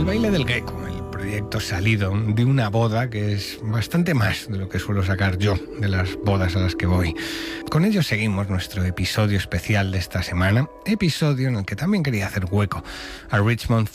baile del gecko, el proyecto salido de una boda que es bastante más de lo que suelo sacar yo de las bodas a las que voy. Con ello seguimos nuestro episodio especial de esta semana, episodio en el que también quería hacer hueco a Richmond